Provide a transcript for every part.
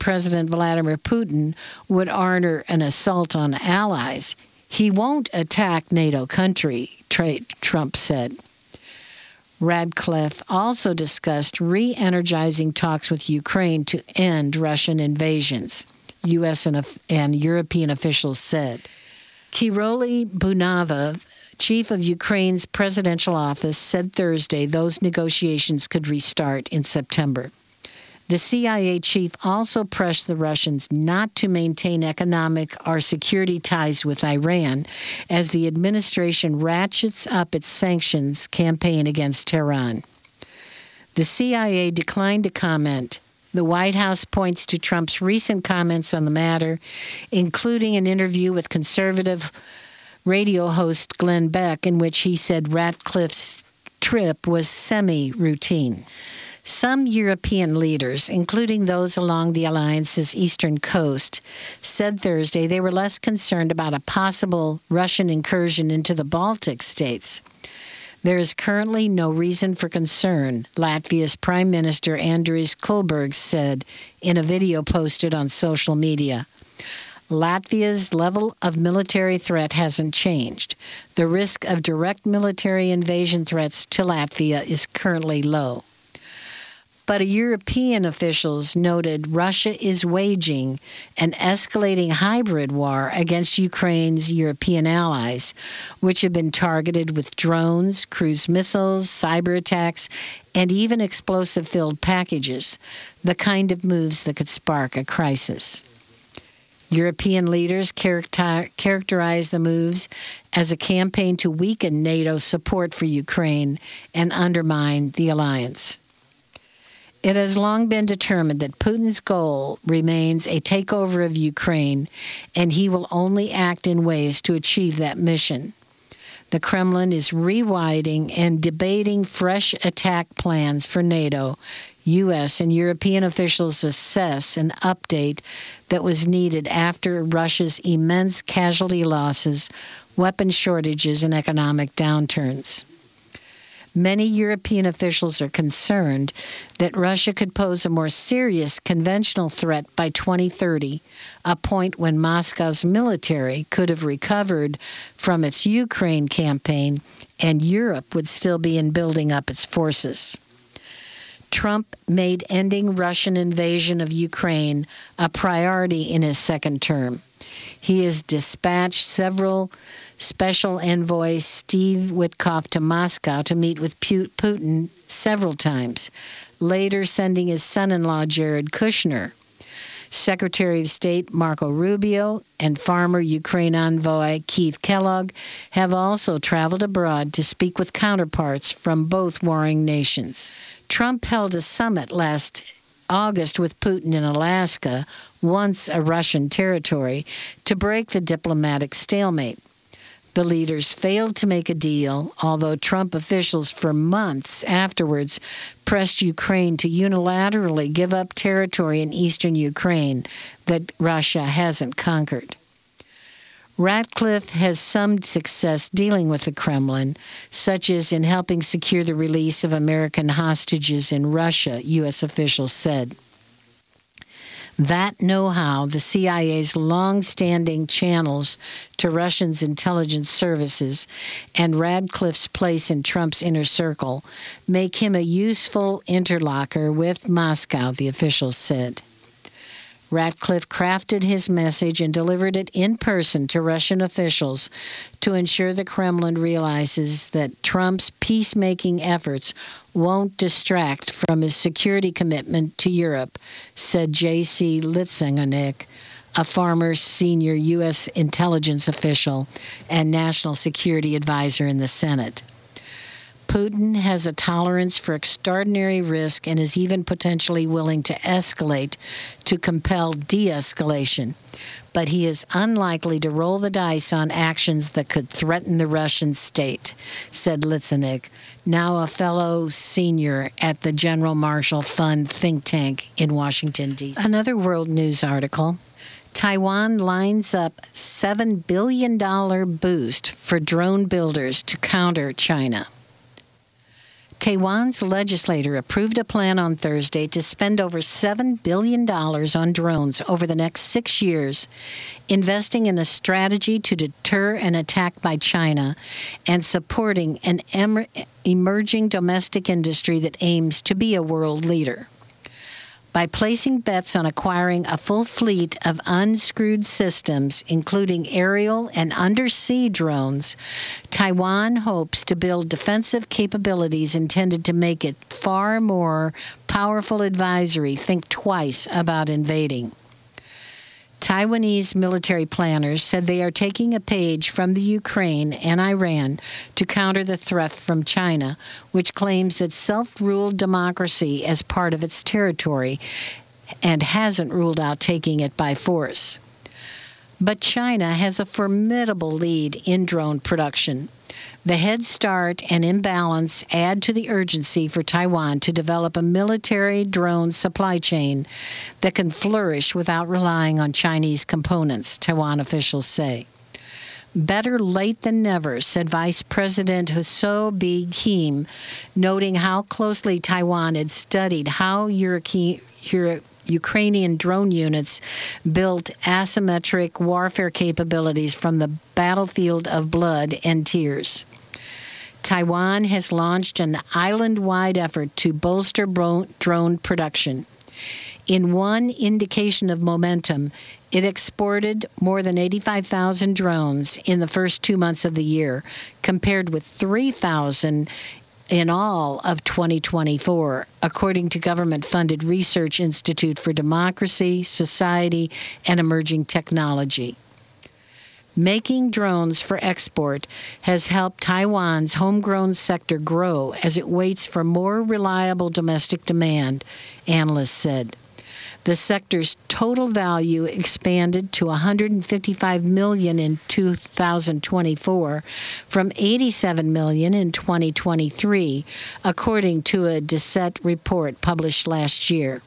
President Vladimir Putin would order an assault on allies. He won't attack NATO country, Trump said. Ratcliffe also discussed re-energizing talks with Ukraine to end Russian invasions, U.S. and European officials said. Kirylo Budanov, chief of Ukraine's presidential office, said Thursday those negotiations could restart in September. The CIA chief also pressed the Russians not to maintain economic or security ties with Iran as the administration ratchets up its sanctions campaign against Tehran. The CIA declined to comment. The White House points to Trump's recent comments on the matter, including an interview with conservative radio host Glenn Beck, in which he said Ratcliffe's trip was semi-routine. Some European leaders, including those along the alliance's eastern coast, said Thursday they were less concerned about a possible Russian incursion into the Baltic states. There is currently no reason for concern, Latvia's Prime Minister Andris Kulbergs said in a video posted on social media. Latvia's level of military threat hasn't changed. The risk of direct military invasion threats to Latvia is currently low. But European officials noted Russia is waging an escalating hybrid war against Ukraine's European allies, which have been targeted with drones, cruise missiles, cyber attacks, and even explosive-filled packages, the kind of moves that could spark a crisis. European leaders characterize the moves as a campaign to weaken NATO's support for Ukraine and undermine the alliance. It has long been determined that Putin's goal remains a takeover of Ukraine, and he will only act in ways to achieve that mission. The Kremlin is rewriting and debating fresh attack plans for NATO. U.S. and European officials assess an update that was needed after Russia's immense casualty losses, weapon shortages, and economic downturns. Many European officials are concerned that Russia could pose a more serious conventional threat by 2030, a point when Moscow's military could have recovered from its Ukraine campaign and Europe would still be in building up its forces. Trump made ending Russian invasion of Ukraine a priority in his second term. He has dispatched several special envoy Steve Witkoff to Moscow to meet with Putin several times, later sending his son-in-law Jared Kushner. Secretary of State Marco Rubio and former Ukraine envoy Keith Kellogg have also traveled abroad to speak with counterparts from both warring nations. Trump held a summit last August with Putin in Alaska, once a Russian territory, to break the diplomatic stalemate. The leaders failed to make a deal, although Trump officials for months afterwards pressed Ukraine to unilaterally give up territory in eastern Ukraine that Russia hasn't conquered. Ratcliffe has some success dealing with the Kremlin, such as in helping secure the release of American hostages in Russia, U.S. officials said. That know-how, the CIA's long-standing channels to Russia's intelligence services, and Ratcliffe's place in Trump's inner circle make him a useful interlocutor with Moscow, the officials said. Ratcliffe crafted his message and delivered it in person to Russian officials to ensure the Kremlin realizes that Trump's peacemaking efforts won't distract from his security commitment to Europe, said J.C. Litvinenko, a former senior U.S. intelligence official and national security advisor in the Senate. Putin has a tolerance for extraordinary risk and is even potentially willing to escalate to compel de-escalation. But he is unlikely to roll the dice on actions that could threaten the Russian state, said Litvinenko, now a fellow senior at the General Marshall Fund think tank in Washington, D.C. Another World News article. Taiwan lines up $7 billion boost for drone builders to counter China. Taiwan's legislature approved a plan on Thursday to spend over $7 billion on drones over the next 6 years, investing in a strategy to deter an attack by China and supporting an emerging domestic industry that aims to be a world leader. By placing bets on acquiring a full fleet of unscrewed systems, including aerial and undersea drones, Taiwan hopes to build defensive capabilities intended to make it far more powerful advisory think twice about invading. Taiwanese military planners said they are taking a page from the Ukraine and Iran to counter the threat from China, which claims that self-ruled democracy as part of its territory and hasn't ruled out taking it by force. But China has a formidable lead in drone production. The head start and imbalance add to the urgency for Taiwan to develop a military drone supply chain that can flourish without relying on Chinese components, Taiwan officials say. Better late than never, said Vice President Huso Kim, noting how closely Taiwan had studied how Ukrainian drone units built asymmetric warfare capabilities from the battlefield of blood and tears. Taiwan has launched an island-wide effort to bolster drone production. In one indication of momentum, it exported more than 85,000 drones in the first 2 months of the year, compared with 3,000 in all of 2024, according to government-funded Research Institute for Democracy, Society, and Emerging Technology. Making drones for export has helped Taiwan's homegrown sector grow as it waits for more reliable domestic demand, analysts said. The sector's total value expanded to $155 million in 2024 from $87 million in 2023, according to a DSET report published last year.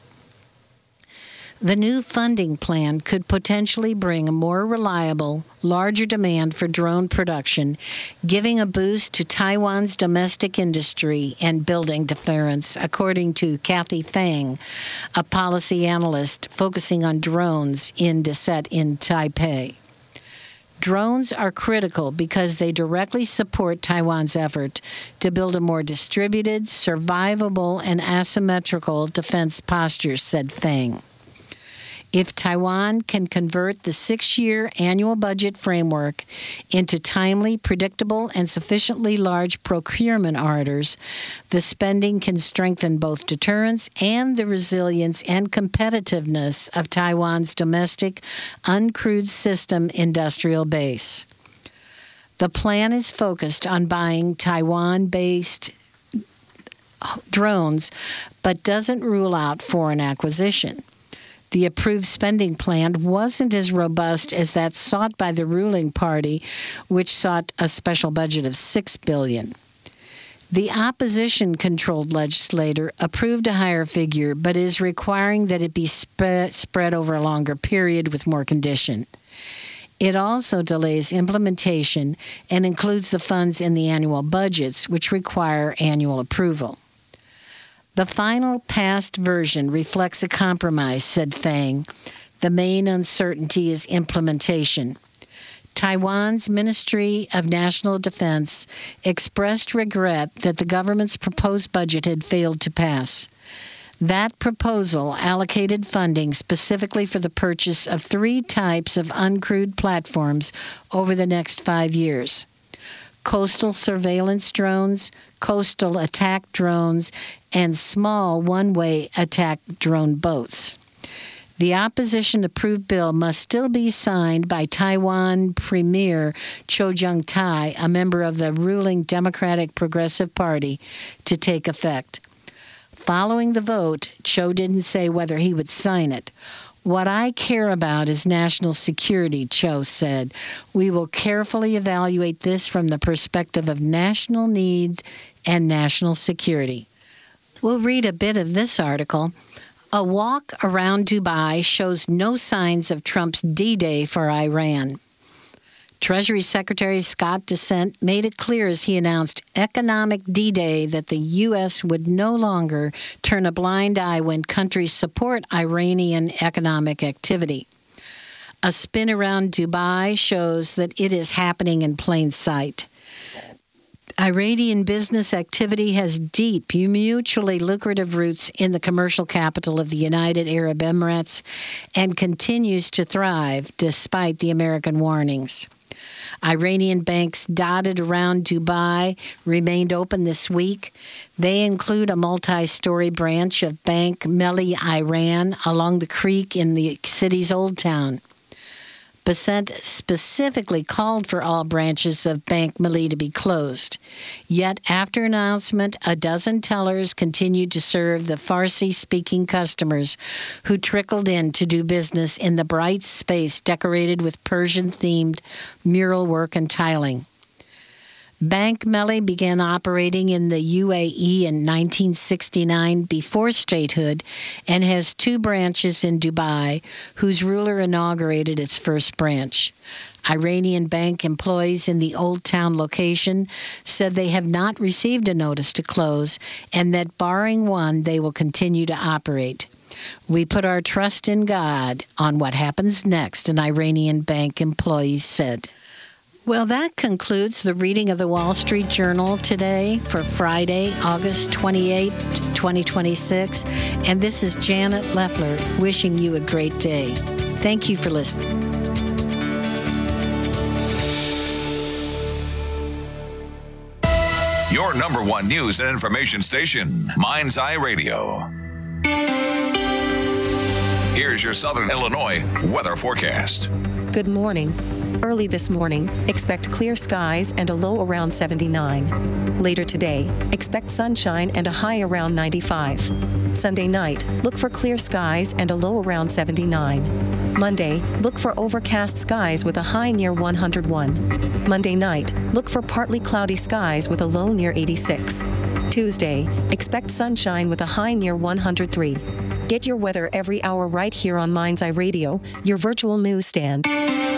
The new funding plan could potentially bring a more reliable, larger demand for drone production, giving a boost to Taiwan's domestic industry and building deterrence, according to Kathy Fang, a policy analyst focusing on drones in DSET in Taipei. Drones are critical because they directly support Taiwan's effort to build a more distributed, survivable, and asymmetrical defense posture, said Fang. If Taiwan can convert the 6-year annual budget framework into timely, predictable, and sufficiently large procurement orders, the spending can strengthen both deterrence and the resilience and competitiveness of Taiwan's domestic uncrewed system industrial base. The plan is focused on buying Taiwan-based drones, but doesn't rule out foreign acquisition. The approved spending plan wasn't as robust as that sought by the ruling party, which sought a special budget of $6 billion. The opposition-controlled legislature approved a higher figure, but is requiring that it be spread over a longer period with more condition. It also delays implementation and includes the funds in the annual budgets, which require annual approval. The final passed version reflects a compromise, said Fang. The main uncertainty is implementation. Taiwan's Ministry of National Defense expressed regret that the government's proposed budget had failed to pass. That proposal allocated funding specifically for the purchase of 3 types of uncrewed platforms over the next 5 years: coastal surveillance drones, coastal attack drones, and small one-way attack drone boats. The opposition-approved bill must still be signed by Taiwan Premier Cho Jung-tai, a member of the ruling Democratic Progressive Party, to take effect. Following the vote, Cho didn't say whether he would sign it. "What I care about is national security," Cho said. "We will carefully evaluate this from the perspective of national need and national security." We'll read a bit of this article. A walk around Dubai shows no signs of Trump's D-Day for Iran. Treasury Secretary Scott Bessent made it clear as he announced Economic D-Day that the U.S. would no longer turn a blind eye when countries support Iranian economic activity. A spin around Dubai shows that it is happening in plain sight. Iranian business activity has deep, mutually lucrative roots in the commercial capital of the United Arab Emirates and continues to thrive despite the American warnings. Iranian banks dotted around Dubai remained open this week. They include a multi-story branch of Bank Melli Iran along the creek in the city's Old Town. Bessent specifically called for all branches of Bank Melli to be closed. Yet, after announcement, a dozen tellers continued to serve the Farsi-speaking customers who trickled in to do business in the bright space decorated with Persian-themed mural work and tiling. Bank Melli began operating in the UAE in 1969 before statehood and has 2 branches in Dubai, whose ruler inaugurated its first branch. Iranian bank employees in the Old Town location said they have not received a notice to close and that barring one, they will continue to operate. We put our trust in God on what happens next, an Iranian bank employee said. Well, that concludes the reading of the Wall Street Journal today for Friday, August 28, 2026. And this is Janet Leffler wishing you a great day. Thank you for listening. Your number one news and information station, Mind's Eye Radio. Here's your Southern Illinois weather forecast. Good morning. Early this morning, expect clear skies and a low around 79. Later today, expect sunshine and a high around 95. Sunday night, look for clear skies and a low around 79. Monday, look for overcast skies with a high near 101. Monday night, look for partly cloudy skies with a low near 86. Tuesday, expect sunshine with a high near 103. Get your weather every hour right here on Mind's Eye Radio, your virtual newsstand.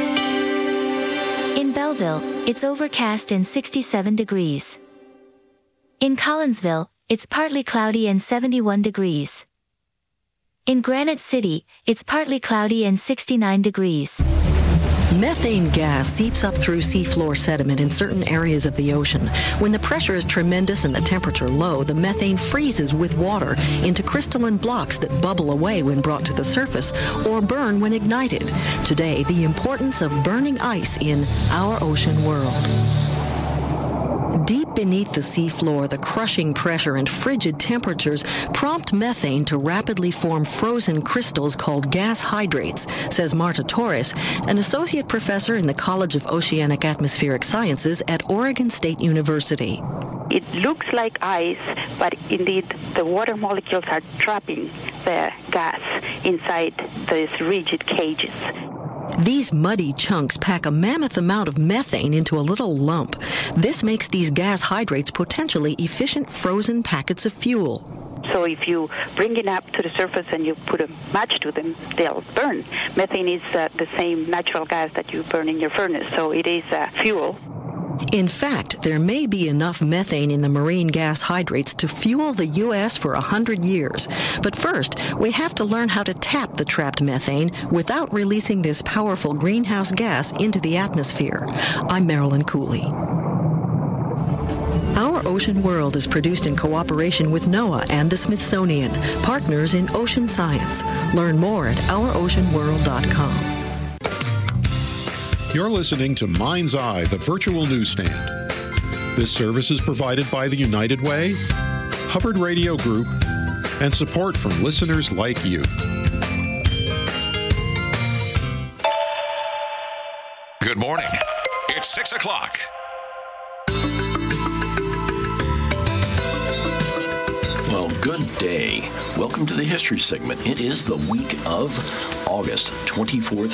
In Belleville, it's overcast and 67 degrees. In Collinsville, it's partly cloudy and 71 degrees. In Granite City, it's partly cloudy and 69 degrees. Methane gas seeps up through seafloor sediment in certain areas of the ocean. When the pressure is tremendous and the temperature low, the methane freezes with water into crystalline blocks that bubble away when brought to the surface or burn when ignited. Today, the importance of burning ice in our ocean world. Deep beneath the seafloor, the crushing pressure and frigid temperatures prompt methane to rapidly form frozen crystals called gas hydrates, says Marta Torres, an associate professor in the College of Oceanic Atmospheric Sciences at Oregon State University. It looks like ice, but indeed the water molecules are trapping the gas inside these rigid cages. These muddy chunks pack a mammoth amount of methane into a little lump. This makes these gas hydrates potentially efficient frozen packets of fuel. So if you bring it up to the surface and you put a match to them, they'll burn. Methane is the same natural gas that you burn in your furnace, so it is fuel. In fact, there may be enough methane in the marine gas hydrates to fuel the U.S. for 100 years. But first, we have to learn how to tap the trapped methane without releasing this powerful greenhouse gas into the atmosphere. I'm Marilyn Cooley. Our Ocean World is produced in cooperation with NOAA and the Smithsonian, partners in ocean science. Learn more at ouroceanworld.com. You're listening to Mind's Eye, the virtual newsstand. This service is provided by the United Way, Hubbard Radio Group, and support from listeners like you. Good morning. It's 6 o'clock. Well, good day. Welcome to the history segment. It is the week of August 24th,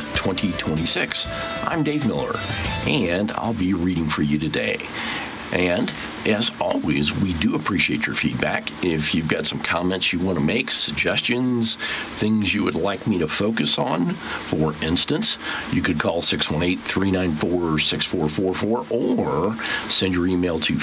2026. I'm Dave Miller, and I'll be reading for you today. And as always, we do appreciate your feedback. If you've got some comments you want to make, suggestions, things you would like me to focus on, for instance, you could call 618-394-6444 or send your email to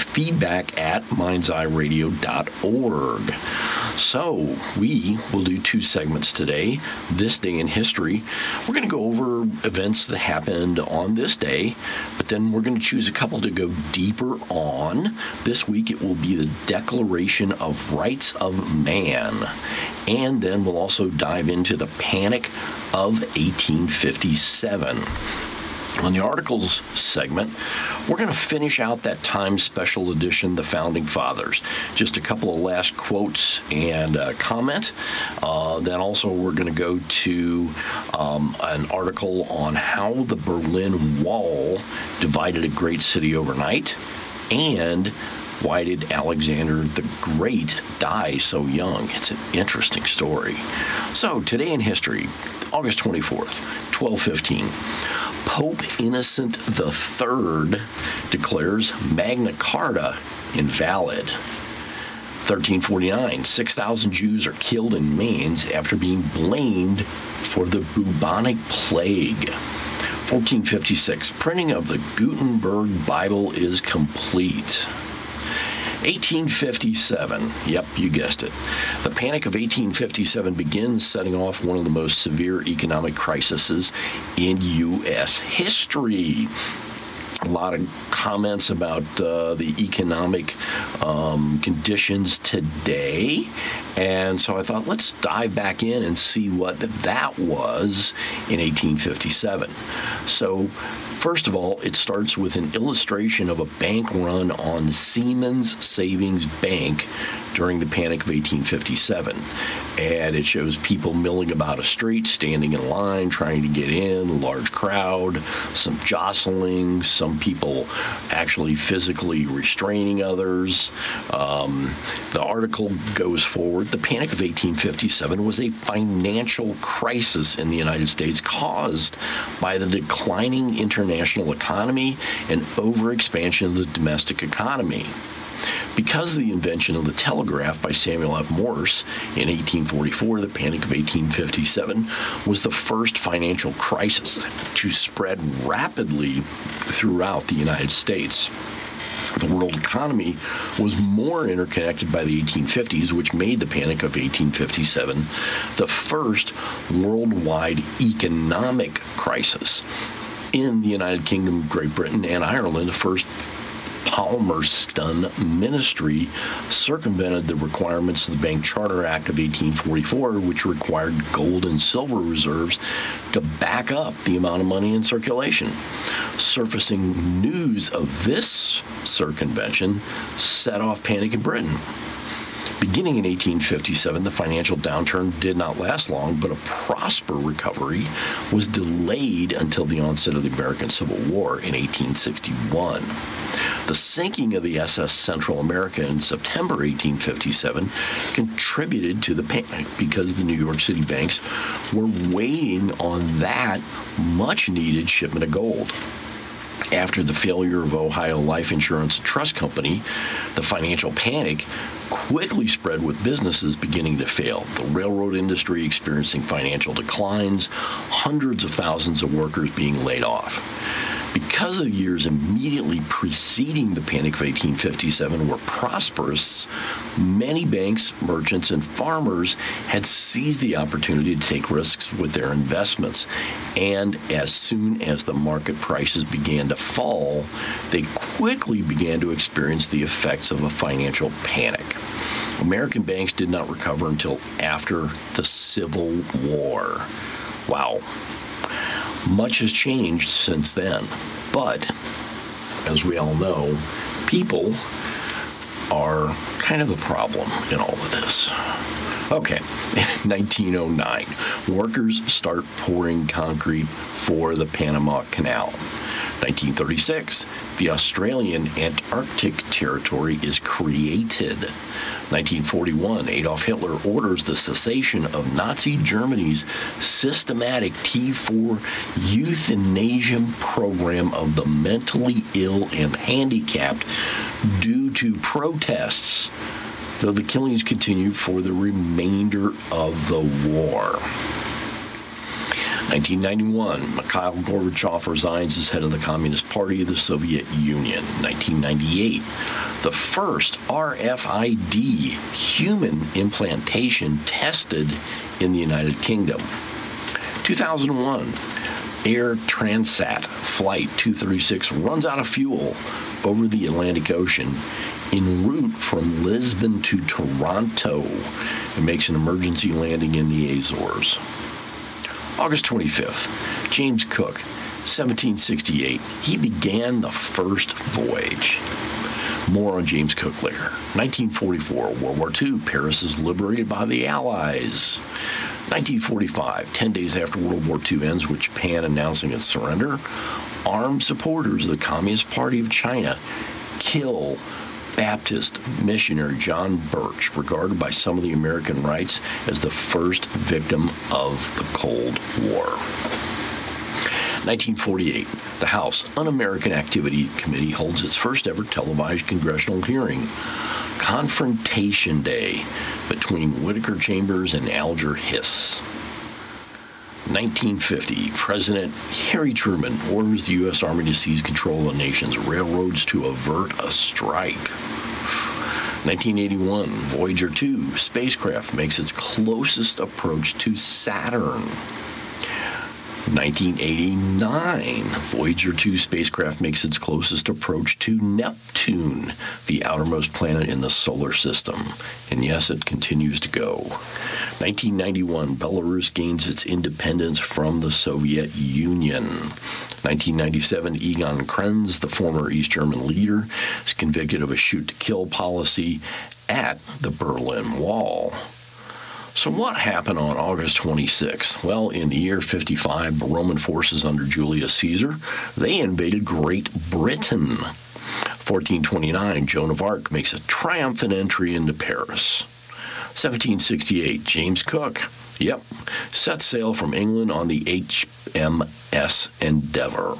feedback@mindseyeradio.org. So we will do 2 segments today, This Day in History. We're going to go over events that happened on this day, but then we're going to choose a couple to go deeper on. This week it will be the Declaration of Rights of Man. And then we'll also dive into the Panic of 1857. On the Articles segment, we're going to finish out that Times Special Edition, The Founding Fathers. Just a couple of last quotes and comment. Then also we're going to go to an article on how the Berlin Wall divided a great city overnight, and why did Alexander the Great die so young? It's an interesting story. So today in history, August 24th, 1215. Pope Innocent III declares Magna Carta invalid. 1349, 6,000 Jews are killed in Mainz after being blamed for the bubonic plague. 1456, printing of the Gutenberg Bible is complete. 1857, yep, you guessed it. The Panic of 1857 begins, setting off one of the most severe economic crises in U.S. history. A lot of comments about the economic conditions today. And so I thought, let's dive back in and see what that was in 1857. So, first of all, it starts with an illustration of a bank run on Siemens Savings Bank during the Panic of 1857. And it shows people milling about a street, standing in line, trying to get in, a large crowd, some jostling, some people actually physically restraining others. The article goes forward. The Panic of 1857 was a financial crisis in the United States caused by the declining international economy and overexpansion of the domestic economy. Because of the invention of the telegraph by Samuel F. Morse in 1844, the Panic of 1857 was the first financial crisis to spread rapidly throughout the United States. The world economy was more interconnected by the 1850s, which made the Panic of 1857 the first worldwide economic crisis. In the United Kingdom, Great Britain, and Ireland, the first Palmerston Ministry circumvented the requirements of the Bank Charter Act of 1844, which required gold and silver reserves to back up the amount of money in circulation. Surfacing news of this circumvention set off panic in Britain. Beginning in 1857, the financial downturn did not last long, but a prosper recovery was delayed until the onset of the American Civil War in 1861. The sinking of the SS Central America in September 1857 contributed to the panic because the New York City banks were waiting on that much-needed shipment of gold. After the failure of Ohio Life Insurance Trust Company, the financial panic quickly spread with businesses beginning to fail, the railroad industry experiencing financial declines, hundreds of thousands of workers being laid off. Because the years immediately preceding the Panic of 1857 were prosperous, many banks, merchants, and farmers had seized the opportunity to take risks with their investments. And as soon as the market prices began to fall, they quickly began to experience the effects of a financial panic. American banks did not recover until after the Civil War. Wow. Much has changed since then, but as we all know, people are kind of the problem in all of this. Okay, 1909, workers start pouring concrete for the Panama Canal. 1936, the Australian Antarctic Territory is created. 1941, Adolf Hitler orders the cessation of Nazi Germany's systematic T4 euthanasia program of the mentally ill and handicapped due to protests, though the killings continued for the remainder of the war. 1991, Mikhail Gorbachev resigns as head of the Communist Party of the Soviet Union. 1998, the first RFID human implantation tested in the United Kingdom. 2001, Air Transat Flight 236 runs out of fuel over the Atlantic Ocean en route from Lisbon to Toronto and makes an emergency landing in the Azores. August 25th, James Cook, 1768, he began the first voyage. More on James Cook later. 1944, World War II, Paris is liberated by the Allies. 1945, 10 days after World War II ends with Japan announcing its surrender, armed supporters of the Communist Party of China kill Baptist missionary John Birch, regarded by some of the American rights as the first victim of the Cold War. 1948, the House Un-American Activity Committee holds its first ever televised congressional hearing, Confrontation Day, between Whittaker Chambers and Alger Hiss. 1950, President Harry Truman orders the U.S. Army to seize control of the nation's railroads to avert a strike. 1981, Voyager 2 spacecraft makes its closest approach to Saturn. 1989, Voyager 2 spacecraft makes its closest approach to Neptune, the outermost planet in the solar system. And yes, it continues to go. 1991, Belarus gains its independence from the Soviet Union. 1997, Egon Krenz, the former East German leader, is convicted of a shoot-to-kill policy at the Berlin Wall. So what happened on August 26th? Well, in the year 55, the Roman forces under Julius Caesar, they invaded Great Britain. 1429, Joan of Arc makes a triumphant entry into Paris. 1768, James Cook, set sail from England on the HMS Endeavour.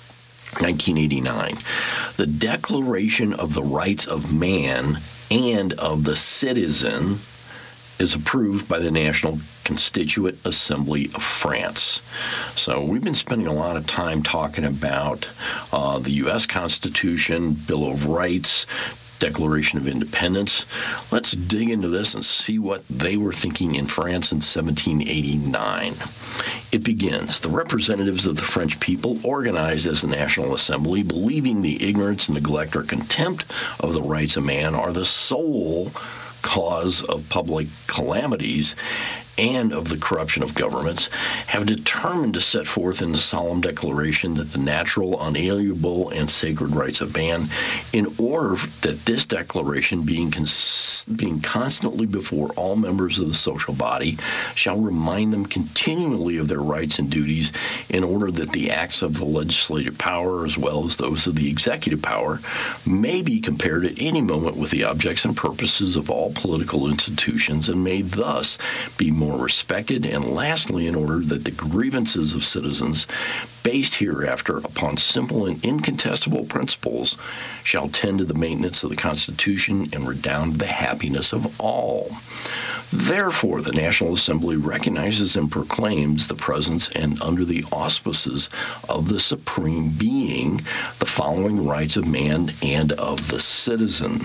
1989, the Declaration of the Rights of Man and of the Citizen is approved by the National Constituent Assembly of France. So we've been spending a lot of time talking about the U.S. Constitution, Bill of Rights, Declaration of Independence. Let's dig into this and see what they were thinking in France in 1789. It begins, the representatives of the French people organized as a national assembly, believing the ignorance, neglect, or contempt of the rights of man are the sole cause of public calamities and of the corruption of governments, have determined to set forth in the solemn declaration that the natural, unalienable, and sacred rights of man, in order that this declaration, being constantly before all members of the social body, shall remind them continually of their rights and duties, in order that the acts of the legislative power, as well as those of the executive power, may be compared at any moment with the objects and purposes of all political institutions, and may thus be more respected, and lastly, in order that the grievances of citizens, based hereafter upon simple and incontestable principles, shall tend to the maintenance of the Constitution and redound to the happiness of all. Therefore, the National Assembly recognizes and proclaims the presence and under the auspices of the Supreme Being the following rights of man and of the citizen.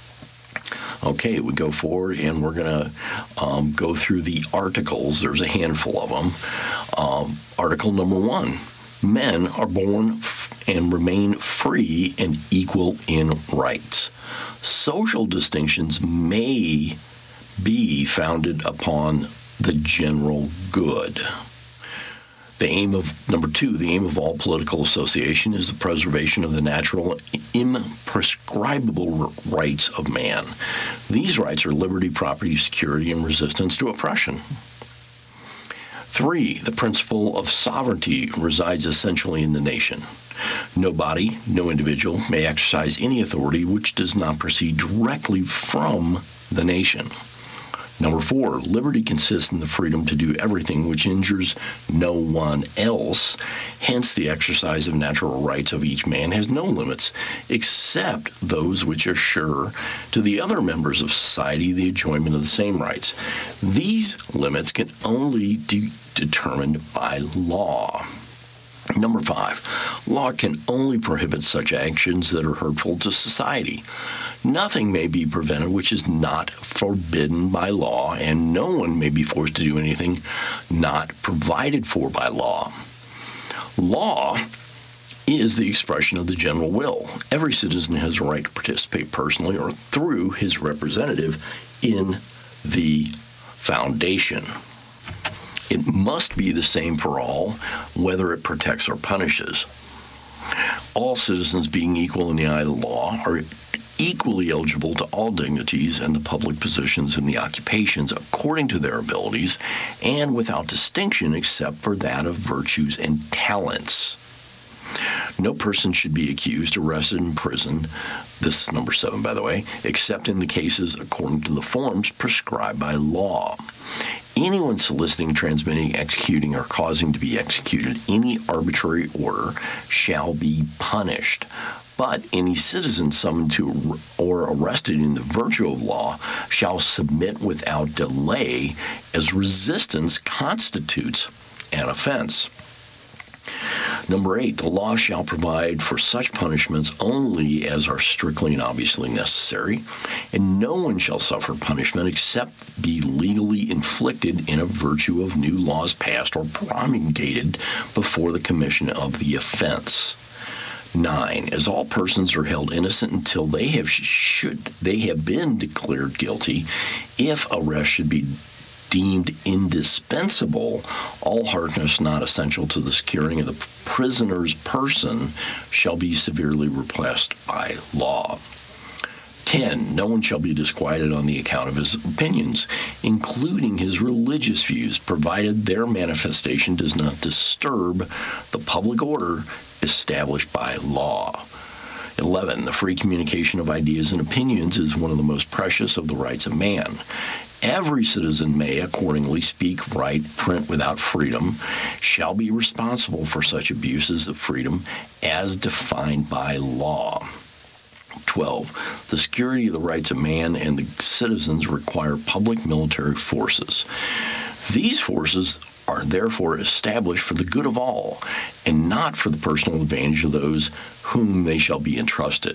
Okay, we go forward and we're going to go through the articles. There's a handful of them. Article number 1, men are born and remain free and equal in rights. Social distinctions may be founded upon the general good. Number 2, the aim of all political association is the preservation of the natural, imprescribable rights of man. These rights are liberty, property, security, and resistance to oppression. 3, the principle of sovereignty resides essentially in the nation. Nobody, no individual, may exercise any authority which does not proceed directly from the nation. Number 4, liberty consists in the freedom to do everything which injures no one else. Hence, the exercise of natural rights of each man has no limits, except those which assure to the other members of society the enjoyment of the same rights. These limits can only be determined by law. Number 5, law can only prohibit such actions that are hurtful to society. Nothing may be prevented which is not forbidden by law, and no one may be forced to do anything not provided for by law. Law is the expression of the general will. Every citizen has a right to participate personally or through his representative in the foundation. It must be the same for all, whether it protects or punishes. All citizens, being equal in the eye of the law, are equally eligible to all dignities and the public positions and the occupations according to their abilities and without distinction except for that of virtues and talents. No person should be accused, arrested, imprisoned, this is number 7, by the way, except in the cases according to the forms prescribed by law. Anyone soliciting, transmitting, executing, or causing to be executed any arbitrary order shall be punished. But any citizen summoned to or arrested in the virtue of law shall submit without delay, as resistance constitutes an offense. Number 8, the law shall provide for such punishments only as are strictly and obviously necessary, and no one shall suffer punishment except be legally inflicted in a virtue of new laws passed or promulgated before the commission of the offense. 9, as all persons are held innocent until they have been declared guilty, if arrest should be deemed indispensable, all hardness not essential to the securing of the prisoner's person shall be severely repressed by law. 10, no one shall be disquieted on the account of his opinions, including his religious views, provided their manifestation does not disturb the public order established by law. 11, the free communication of ideas and opinions is one of the most precious of the rights of man. Every citizen may accordingly speak, write, print without freedom, shall be responsible for such abuses of freedom as defined by law. 12, the security of the rights of man and the citizens require public military forces. These forces are therefore established for the good of all, and not for the personal advantage of those whom they shall be entrusted.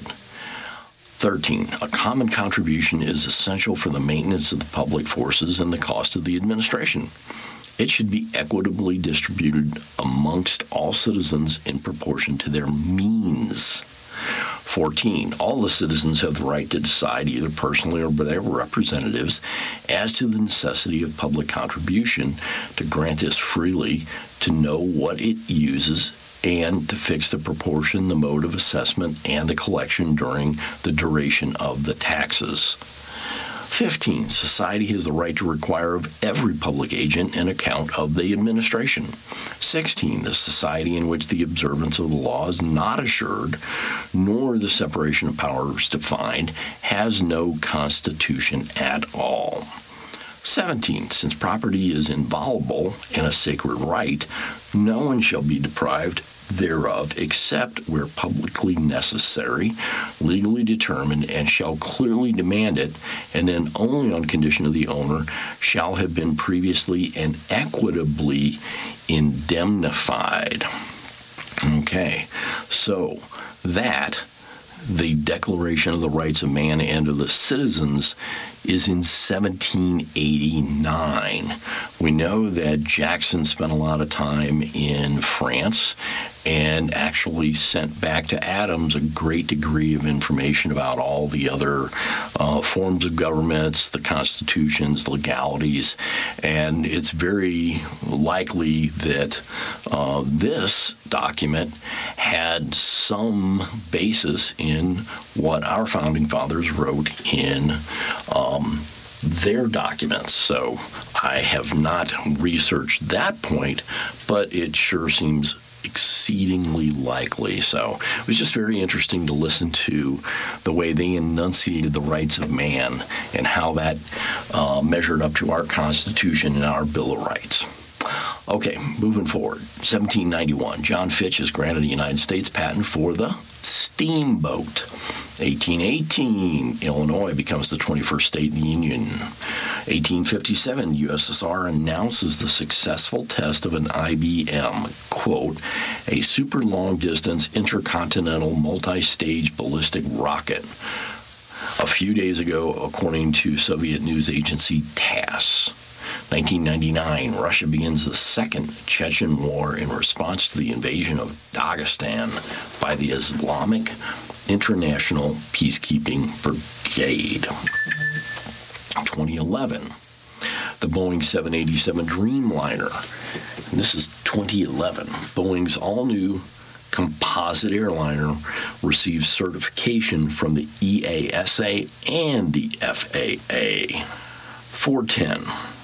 13, a common contribution is essential for the maintenance of the public forces and the cost of the administration. It should be equitably distributed amongst all citizens in proportion to their means. 14, all the citizens have the right to decide, either personally or by their representatives, as to the necessity of public contribution, to grant this freely, to know what it uses, and to fix the proportion, the mode of assessment, and the collection during the duration of the taxes. 15, society has the right to require of every public agent an account of the administration. 16, the society in which the observance of the law is not assured, nor the separation of powers defined, has no constitution at all. 17, since property is inviolable and a sacred right, no one shall be deprived thereof except where publicly necessary, legally determined, and shall clearly demand it, and then only on condition of the owner shall have been previously and equitably indemnified. Okay, so that the Declaration of the Rights of Man and of the Citizens is in 1789. We know that Jackson spent a lot of time in France and actually sent back to Adams a great degree of information about all the other forms of governments, the constitutions, legalities, and it's very likely that this document had some basis in what our founding fathers wrote in their documents. So I have not researched that point, but it sure seems exceedingly likely. So it was just very interesting to listen to the way they enunciated the rights of man and how that measured up to our Constitution and our Bill of Rights. Okay, moving forward. 1791, John Fitch is granted a United States patent for the steamboat. 1818, Illinois becomes the 21st state in the Union. 1857, USSR announces the successful test of an IBM, quote, a super long-distance intercontinental multi-stage ballistic rocket. A few days ago, according to Soviet news agency TASS. 1999, Russia begins the Second Chechen War in response to the invasion of Dagestan by the Islamic International Peacekeeping Brigade. 2011, the Boeing 787 Dreamliner, and this is 2011, Boeing's all-new composite airliner receives certification from the EASA and the FAA. 410,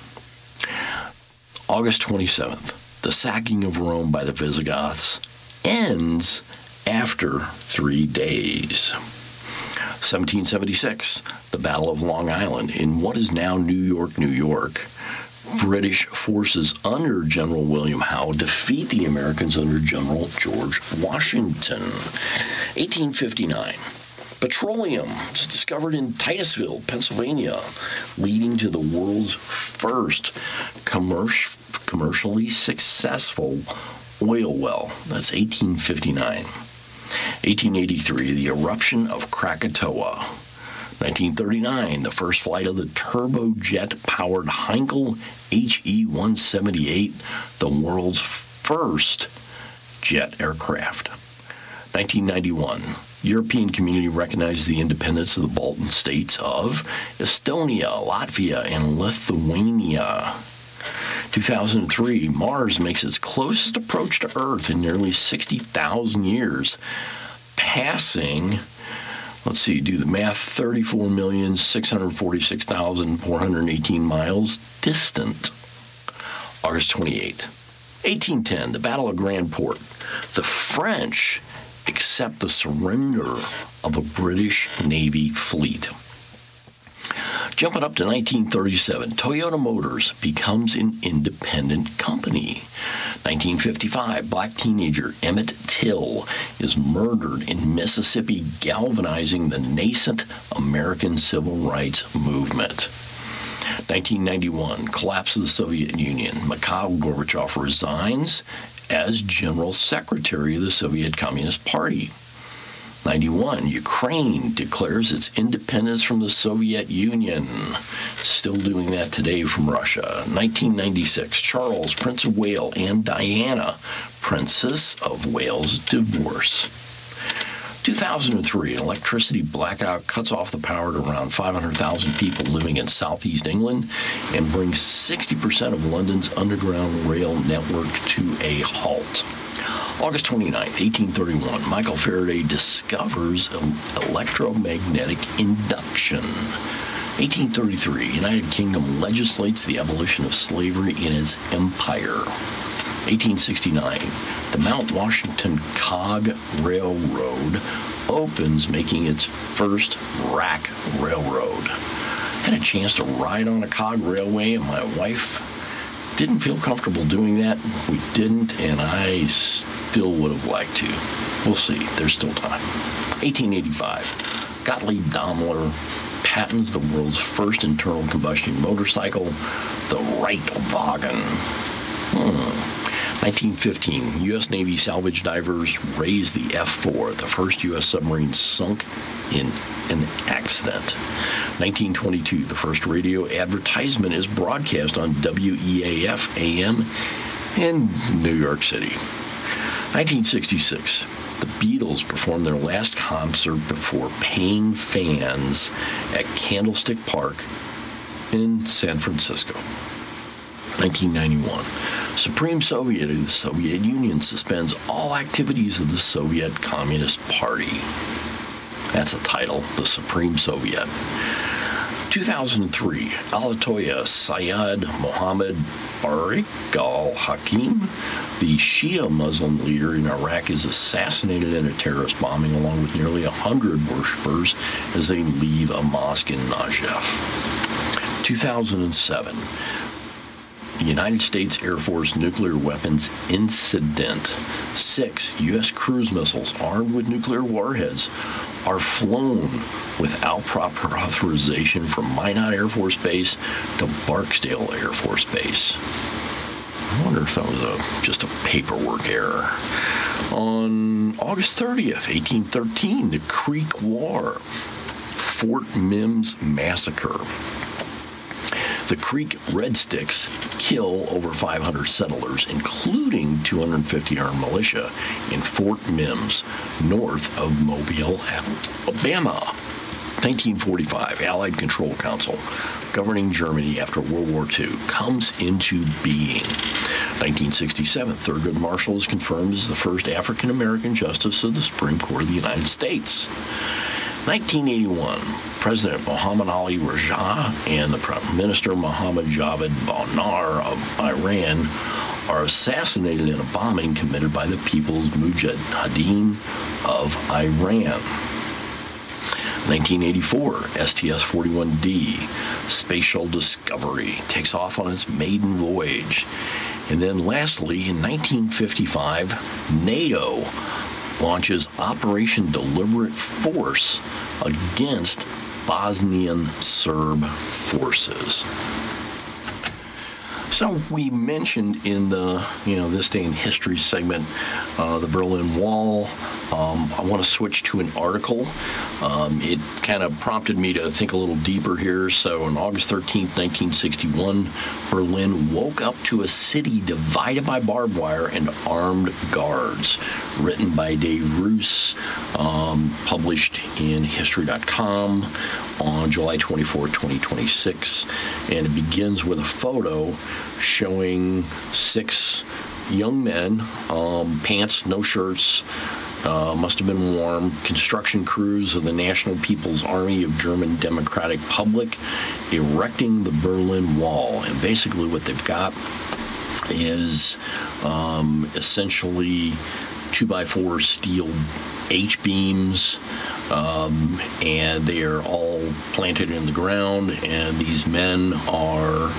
August 27th, the sacking of Rome by the Visigoths ends after 3 days. 1776, the Battle of Long Island in what is now New York, New York. British forces under General William Howe defeat the Americans under General George Washington. 1859, petroleum is discovered in Titusville, Pennsylvania, leading to the world's first commercially successful oil well. That's 1859. 1883, the eruption of Krakatoa. 1939, the first flight of the turbojet-powered Heinkel HE-178, the world's first jet aircraft. 1991, European Community recognized the independence of the Balkan states of Estonia, Latvia, and Lithuania. 2003, Mars makes its closest approach to Earth in nearly 60,000 years, passing, let's see, do the math, 34,646,418 miles distant. August 28th, 1810, the Battle of Grand Port. The French accept the surrender of a British Navy fleet. Jumping up to 1937, Toyota Motors becomes an independent company. 1955, black teenager Emmett Till is murdered in Mississippi, galvanizing the nascent American civil rights movement. 1991, collapse of the Soviet Union. Mikhail Gorbachev resigns as General Secretary of the Soviet Communist Party. 91, Ukraine declares its independence from the Soviet Union. Still doing that today from Russia. 1996, Charles, Prince of Wales, and Diana, Princess of Wales, divorce. 2003, an electricity blackout cuts off the power to around 500,000 people living in southeast England and brings 60% of London's underground rail network to a halt. August 29th, 1831, Michael Faraday discovers electromagnetic induction. 1833, United Kingdom legislates the abolition of slavery in its empire. 1869, the Mount Washington Cog Railroad opens, making its first rack railroad. Had a chance to ride on a cog railway, and my wife didn't feel comfortable doing that. We didn't, and I still would have liked to. We'll see. There's still time. 1885, Gottlieb Daimler patents the world's first internal combustion motorcycle, the Reitwagen. 1915, U.S. Navy salvage divers raise the F-4, the first U.S. submarine sunk in an accident. 1922, the first radio advertisement is broadcast on WEAF AM in New York City. 1966, the Beatles performed their last concert before paying fans at Candlestick Park in San Francisco. 1991, Supreme Soviet of the Soviet Union suspends all activities of the Soviet Communist Party. That's a title, the Supreme Soviet. 2003, Ayatollah Syed Mohammed Barik al-Hakim, the Shia Muslim leader in Iraq, is assassinated in a terrorist bombing along with nearly 100 worshippers as they leave a mosque in Najaf. 2007, the United States Air Force nuclear weapons incident. 6 U.S. cruise missiles armed with nuclear warheads are flown without proper authorization from Minot Air Force Base to Barksdale Air Force Base. I wonder if that was just a paperwork error. On August 30th, 1813, the Creek War, Fort Mims Massacre. The Creek Red Sticks kill over 500 settlers, including 250 armed militia, in Fort Mims, north of Mobile, Alabama. 1945, Allied Control Council, governing Germany after World War II, comes into being. 1967, Thurgood Marshall is confirmed as the first African-American justice of the Supreme Court of the United States. 1981, President Mohammad Ali Raja and the Prime Minister Mohammad Javad Banaar of Iran are assassinated in a bombing committed by the People's Mujahideen of Iran. 1984, STS-41D, Space Shuttle Discovery, takes off on its maiden voyage. And then lastly, in 1955, NATO launches Operation Deliberate Force against Bosnian Serb forces. So we mentioned in the, This Day in History segment, the Berlin Wall. I want to switch to an article. It kind of prompted me to think a little deeper here. So on August 13th, 1961, Berlin woke up to a city divided by barbed wire and armed guards. Written by Dave Roos, published in History.com on July 24, 2026. And it begins with a photo showing 6 young men, pants, no shirts, must have been warm, construction crews of the National People's Army of German Democratic Republic erecting the Berlin Wall. And basically what they've got is essentially 2x4 steel H-beams, and they are all planted in the ground, and these men are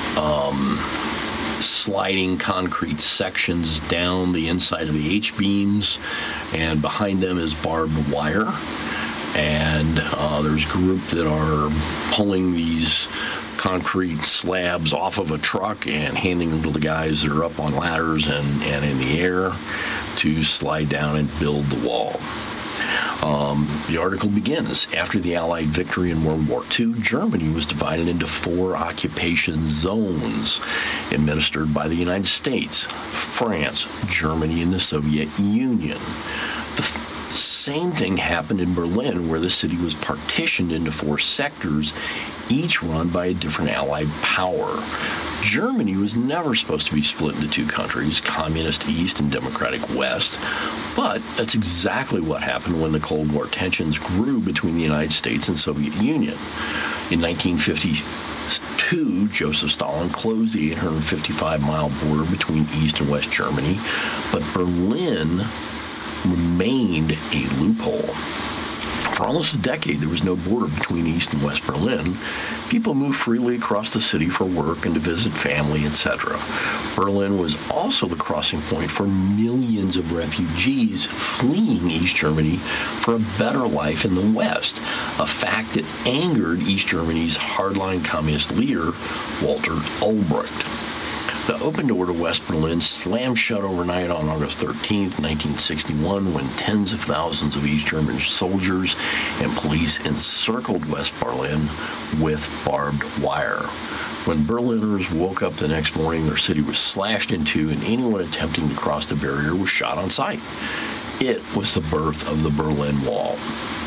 sliding concrete sections down the inside of the H-beams, and behind them is barbed wire. And there's a group that are pulling these concrete slabs off of a truck and handing them to the guys that are up on ladders and in the air to slide down and build the wall. The article begins, after the Allied victory in World War II, Germany was divided into 4 occupation zones administered by the United States, France, Germany, and the Soviet Union. The same thing happened in Berlin, where the city was partitioned into 4 sectors, each run by a different Allied power. Germany was never supposed to be split into 2 countries, Communist East and Democratic West, but that's exactly what happened when the Cold War tensions grew between the United States and Soviet Union. In 1952, Joseph Stalin closed the 855-mile border between East and West Germany, but Berlin remained a loophole. For almost a decade, there was no border between East and West Berlin. People moved freely across the city for work and to visit family, etc. Berlin was also the crossing point for millions of refugees fleeing East Germany for a better life in the West, a fact that angered East Germany's hardline communist leader, Walter Ulbricht. The open door to West Berlin slammed shut overnight on August 13th, 1961, when tens of thousands of East German soldiers and police encircled West Berlin with barbed wire. When Berliners woke up the next morning, their city was slashed in 2, and anyone attempting to cross the barrier was shot on sight. It was the birth of the Berlin Wall.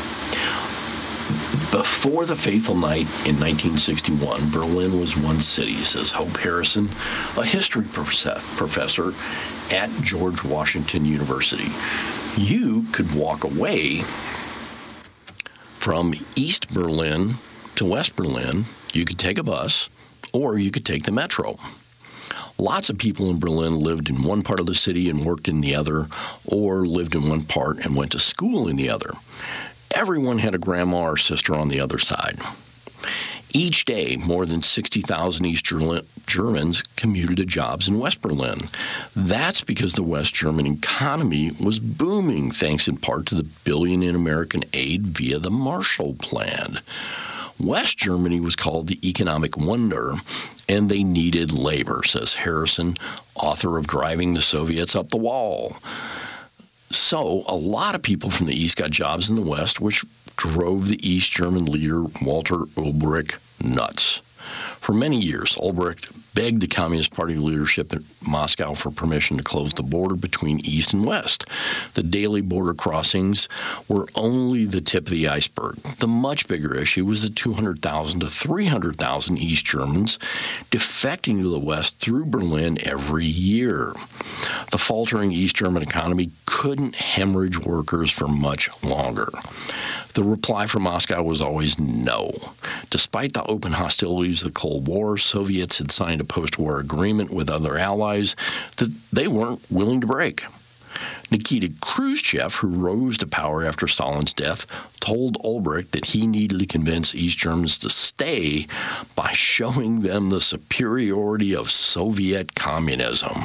Before the fateful night in 1961, Berlin was one city, says Hope Harrison, a history professor at George Washington University. You could walk away from East Berlin to West Berlin, you could take a bus or you could take the metro. Lots of people in Berlin lived in one part of the city and worked in the other, or lived in one part and went to school in the other. Everyone had a grandma or sister on the other side. Each day, more than 60,000 East Germans commuted to jobs in West Berlin. That's because the West German economy was booming, thanks in part to the $1 billion in American aid via the Marshall Plan. West Germany was called the economic wonder, and they needed labor, says Harrison, author of Driving the Soviets Up the Wall. So a lot of people from the East got jobs in the West, which drove the East German leader Walter Ulbricht nuts. For many years, Ulbricht begged the Communist Party leadership in Moscow for permission to close the border between East and West. The daily border crossings were only the tip of the iceberg. The much bigger issue was the 200,000 to 300,000 East Germans defecting to the West through Berlin every year. The faltering East German economy couldn't hemorrhage workers for much longer. The reply from Moscow was always no. Despite the open hostilities of the Cold War, Soviets had signed a post-war agreement with other allies that they weren't willing to break. Nikita Khrushchev, who rose to power after Stalin's death, told Ulbricht that he needed to convince East Germans to stay by showing them the superiority of Soviet communism.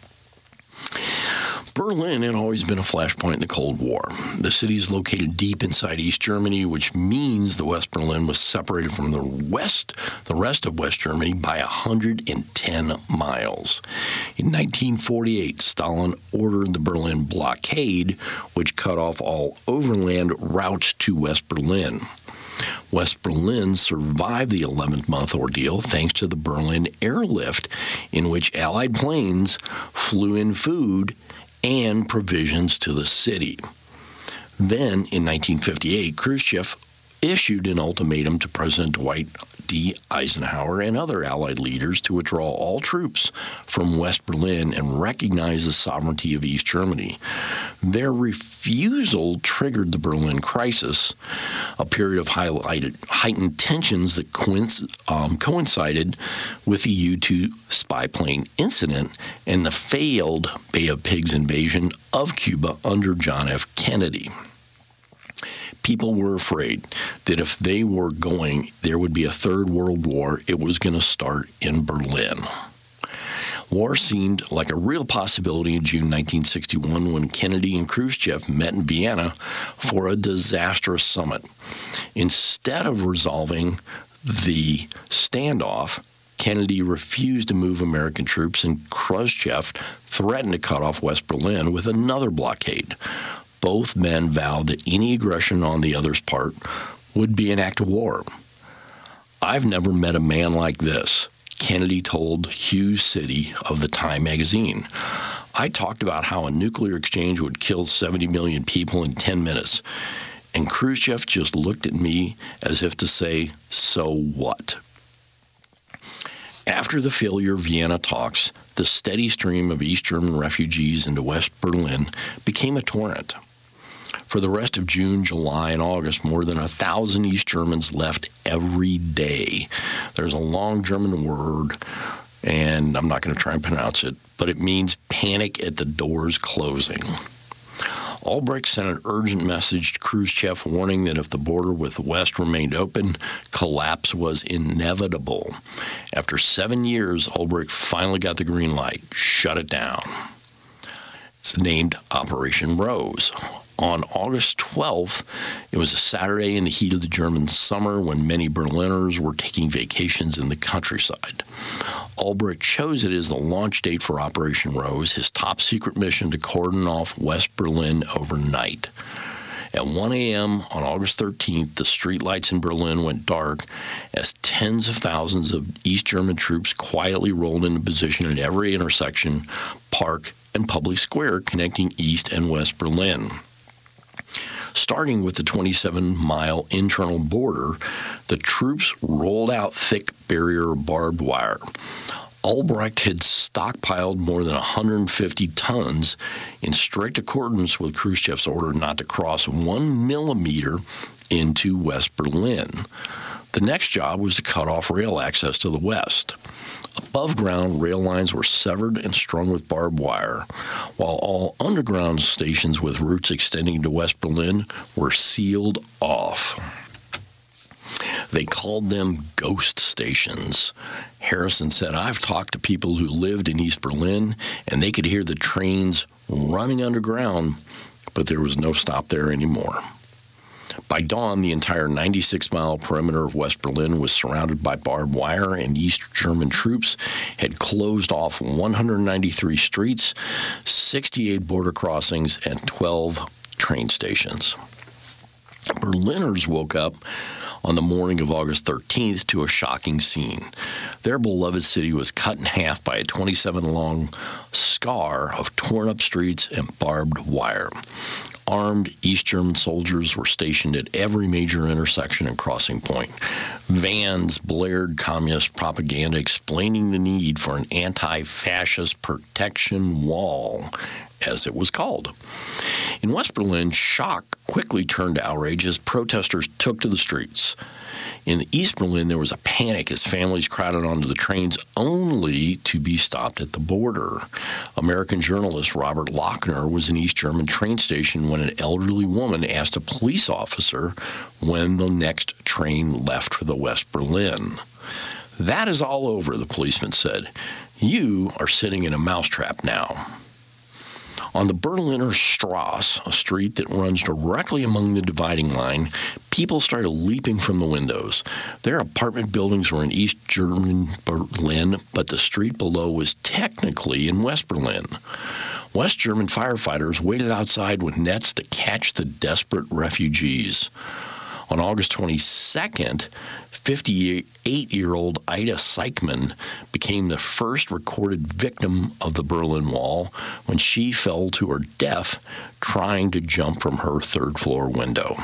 Berlin had always been a flashpoint in the Cold War. The city is located deep inside East Germany, which means the West Berlin was separated from the rest of West Germany by 110 miles. In 1948, Stalin ordered the Berlin blockade, which cut off all overland routes to West Berlin. West Berlin survived the 11-month ordeal thanks to the Berlin airlift, in which Allied planes flew in food and provisions to the city. Then, in 1958, Khrushchev issued an ultimatum to President Dwight D. Eisenhower and other Allied leaders to withdraw all troops from West Berlin and recognize the sovereignty of East Germany. Their refusal triggered the Berlin crisis, a period of heightened tensions that coincided with the U-2 spy plane incident and the failed Bay of Pigs invasion of Cuba under John F. Kennedy. People were afraid that if they were going, there would be a third world war. It was going to start in Berlin. War seemed like a real possibility in June 1961 when Kennedy and Khrushchev met in Vienna for a disastrous summit. Instead of resolving the standoff, Kennedy refused to move American troops, and Khrushchev threatened to cut off West Berlin with another blockade. Both men vowed that any aggression on the other's part would be an act of war. "I've never met a man like this," Kennedy told Hughes City of the Time magazine. "I talked about how a nuclear exchange would kill 70 million people in 10 minutes, and Khrushchev just looked at me as if to say, so what?" After the failure of Vienna talks, the steady stream of East German refugees into West Berlin became a torrent. For the rest of June, July, and August, more than 1,000 East Germans left every day. There's a long German word, and I'm not going to try and pronounce it, but it means panic at the doors closing. Ulbricht sent an urgent message to Khrushchev warning that if the border with the West remained open, collapse was inevitable. After 7 years, Ulbricht finally got the green light, shut it down. It's named Operation Rose. On August 12th, it was a Saturday in the heat of the German summer when many Berliners were taking vacations in the countryside. Ulbricht chose it as the launch date for Operation Rose, his top-secret mission to cordon off West Berlin overnight. At 1 a.m. on August 13th, the streetlights in Berlin went dark as tens of thousands of East German troops quietly rolled into position at every intersection, park, and public square connecting East and West Berlin. Starting with the 27-mile internal border, the troops rolled out thick barrier barbed wire. Ulbricht had stockpiled more than 150 tons in strict accordance with Khrushchev's order not to cross 1 millimeter into West Berlin. The next job was to cut off rail access to the west. Above ground, rail lines were severed and strung with barbed wire, while all underground stations with routes extending to West Berlin were sealed off. They called them ghost stations. Harrison said, "I've talked to people who lived in East Berlin, and they could hear the trains running underground, but there was no stop there anymore." By dawn, the entire 96-mile perimeter of West Berlin was surrounded by barbed wire, and East German troops had closed off 193 streets, 68 border crossings, and 12 train stations. Berliners woke up on the morning of August 13th to a shocking scene. Their beloved city was cut in half by a 27-long scar of torn-up streets and barbed wire. Armed East German soldiers were stationed at every major intersection and crossing point. Vans blared communist propaganda explaining the need for an anti-fascist protection wall, as it was called. In West Berlin, shock quickly turned to outrage as protesters took to the streets. In East Berlin, there was a panic as families crowded onto the trains only to be stopped at the border. American journalist Robert Lochner was in East German train station when an elderly woman asked a police officer when the next train left for the West Berlin. "That is all over," the policeman said. "You are sitting in a mousetrap now." On the Berliner Strasse, a street that runs directly among the dividing line, people started leaping from the windows. Their apartment buildings were in East German Berlin, but the street below was technically in West Berlin. West German firefighters waited outside with nets to catch the desperate refugees. On August 22nd, 58-year-old Ida Seichmann became the first recorded victim of the Berlin Wall when she fell to her death trying to jump from her third-floor window.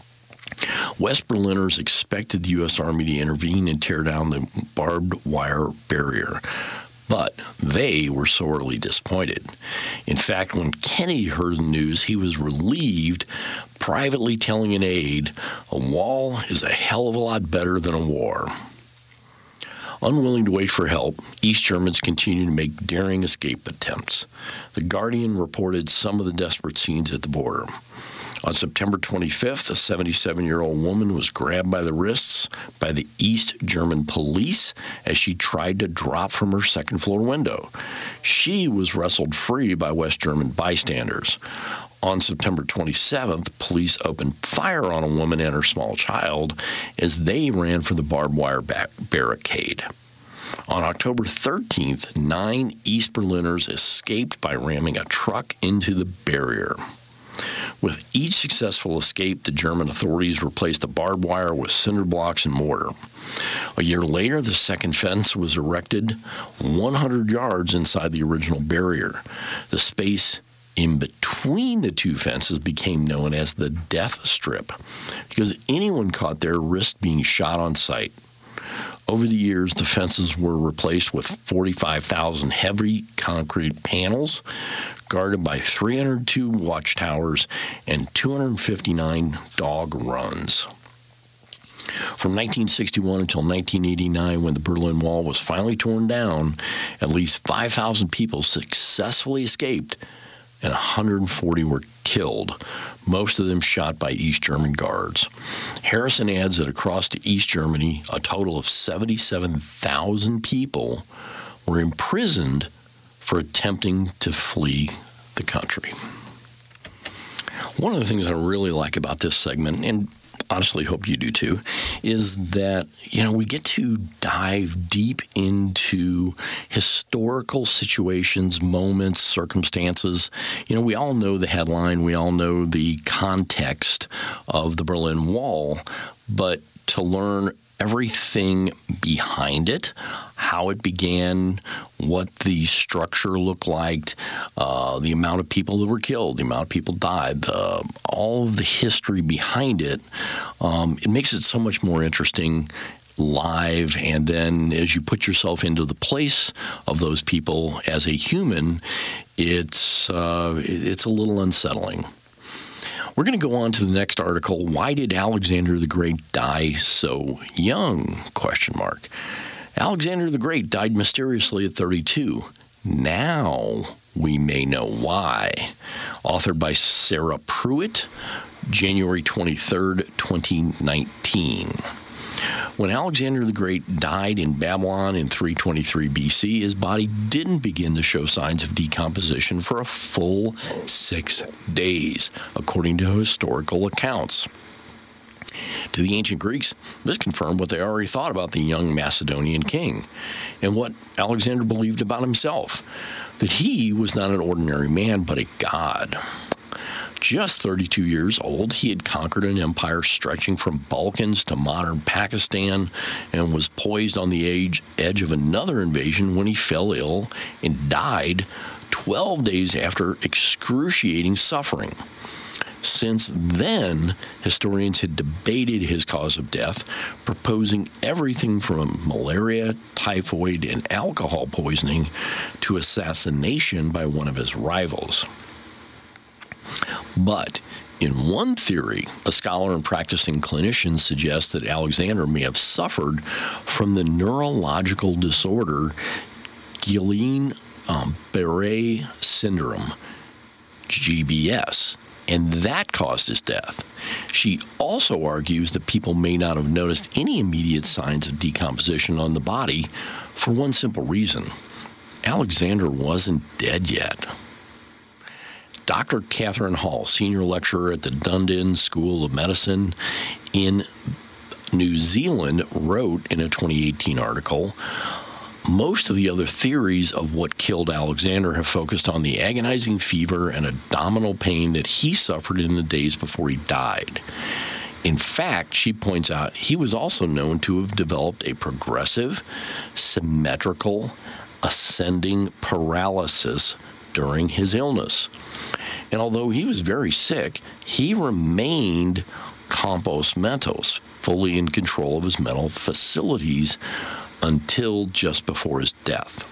West Berliners expected the U.S. Army to intervene and tear down the barbed wire barrier, but they were sorely disappointed. In fact, when Kennedy heard the news, he was relieved, privately telling an aide, "A wall is a hell of a lot better than a war." Unwilling to wait for help, East Germans continued to make daring escape attempts. The Guardian reported some of the desperate scenes at the border. On September 25th, a 77-year-old woman was grabbed by the wrists by the East German police as she tried to drop from her second-floor window. She was wrestled free by West German bystanders. On September 27th, police opened fire on a woman and her small child as they ran for the barbed wire barricade. On October 13th, 9 East Berliners escaped by ramming a truck into the barrier. With each successful escape, the German authorities replaced the barbed wire with cinder blocks and mortar. A year later, the second fence was erected 100 yards inside the original barrier. The space in between the two fences became known as the death strip because anyone caught there risked being shot on sight. Over the years, the fences were replaced with 45,000 heavy concrete panels, guarded by 302 watchtowers and 259 dog runs. From 1961 until 1989, when the Berlin Wall was finally torn down, at least 5,000 people successfully escaped, and 140 were killed, most of them shot by East German guards. Harrison adds that across to East Germany, a total of 77,000 people were imprisoned for attempting to flee the country. One of the things I really like about this segment, and honestly hope you do too, is that, we get to dive deep into historical situations, moments, circumstances. We all know the headline, we all know the context of the Berlin Wall, but to learn everything behind it, how it began, what the structure looked like, the amount of people that were killed, the amount of people died, all of the history behind it, it makes it so much more interesting live. And then as you put yourself into the place of those people as a human, it's a little unsettling. We're going to go on to the next article. Why did Alexander the Great die so young? ? Alexander the Great died mysteriously at 32. Now we may know why. Authored by Sarah Pruitt, January 23rd, 2019. When Alexander the Great died in Babylon in 323 BC, his body didn't begin to show signs of decomposition for a full 6 days, according to historical accounts. To the ancient Greeks, this confirmed what they already thought about the young Macedonian king and what Alexander believed about himself, that he was not an ordinary man, but a god. Just 32 years old, he had conquered an empire stretching from Balkans to modern Pakistan and was poised on the edge of another invasion when he fell ill and died 12 days after excruciating suffering. Since then, historians had debated his cause of death, proposing everything from malaria, typhoid, and alcohol poisoning to assassination by one of his rivals. But in one theory, a scholar and practicing clinician suggests that Alexander may have suffered from the neurological disorder Guillain-Barré syndrome, GBS, and that caused his death. She also argues that people may not have noticed any immediate signs of decomposition on the body for one simple reason. Alexander wasn't dead yet. Dr. Catherine Hall, senior lecturer at the Dunedin School of Medicine in New Zealand, wrote in a 2018 article, most of the other theories of what killed Alexander have focused on the agonizing fever and abdominal pain that he suffered in the days before he died. In fact, she points out, he was also known to have developed a progressive, symmetrical, ascending paralysis during his illness. And although he was very sick, he remained compos mentis, fully in control of his mental facilities until just before his death.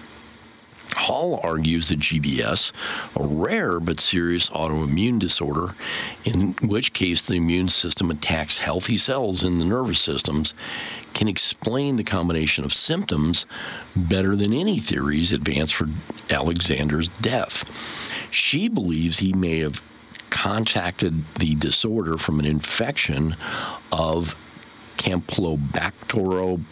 Hall argues that GBS, a rare but serious autoimmune disorder, in which case the immune system attacks healthy cells in the nervous systems, can explain the combination of symptoms better than any theories advanced for Alexander's death. She believes he may have contracted the disorder from an infection of Campylobacter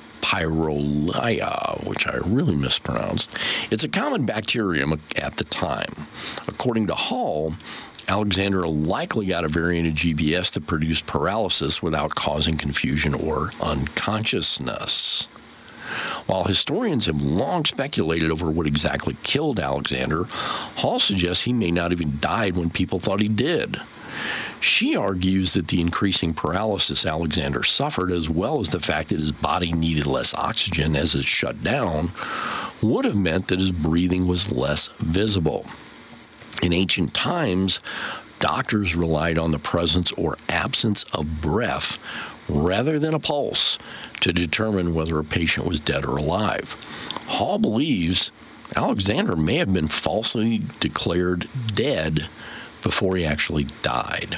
pyrrhia, which I really mispronounced. It's a common bacterium at the time. According to Hall, Alexander likely got a variant of GBS that produced paralysis without causing confusion or unconsciousness. While historians have long speculated over what exactly killed Alexander, Hall suggests he may not have even died when people thought he did. She argues that the increasing paralysis Alexander suffered, as well as the fact that his body needed less oxygen as it shut down, would have meant that his breathing was less visible. In ancient times, doctors relied on the presence or absence of breath rather than a pulse to determine whether a patient was dead or alive. Hall believes Alexander may have been falsely declared dead before he actually died.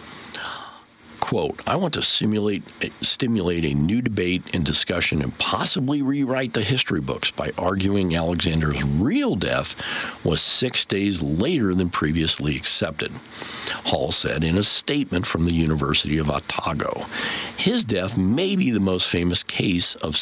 Quote, I want to stimulate a new debate and discussion and possibly rewrite the history books by arguing Alexander's real death was 6 days later than previously accepted, Hall said in a statement from the University of Otago. His death may be the most famous case of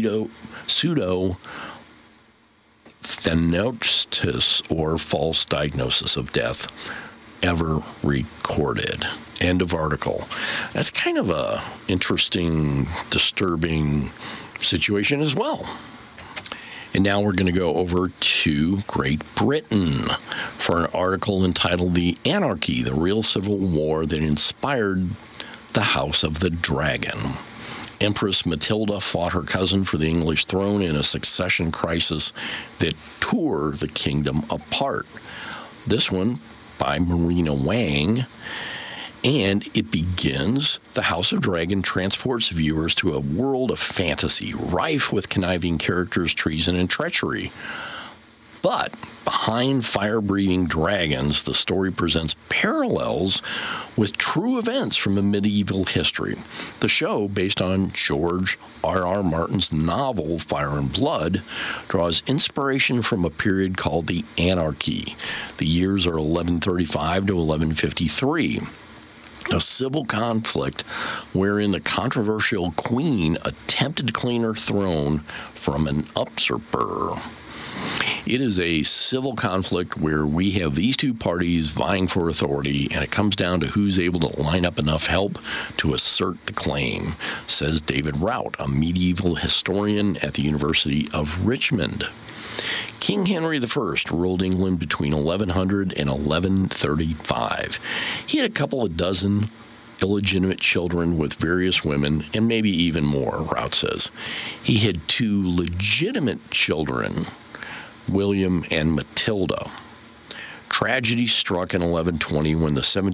pseudo-thanatos or false diagnosis of death ever recorded. End of article. That's kind of a interesting, disturbing situation as well. And now we're going to go over to Great Britain for an article entitled The Anarchy, the Real Civil War That Inspired the House of the Dragon. Empress Matilda fought her cousin for the English throne in a succession crisis that tore the kingdom apart. This one by Marina Wang, and it begins, The House of Dragon transports viewers to a world of fantasy, rife with conniving characters, treason, and treachery. But behind fire-breathing dragons, the story presents parallels with true events from a medieval history. The show, based on George R.R. Martin's novel Fire and Blood, draws inspiration from a period called the Anarchy. The years are 1135 to 1153. A civil conflict wherein the controversial queen attempted to clean her throne from an usurper. It is a civil conflict where we have these two parties vying for authority, and it comes down to who's able to line up enough help to assert the claim, says David Rout, a medieval historian at the University of Richmond. King Henry I ruled England between 1100 and 1135. He had a couple of dozen illegitimate children with various women, and maybe even more, Rout says. He had 2 legitimate children, William and Matilda. Tragedy struck in 1120 when the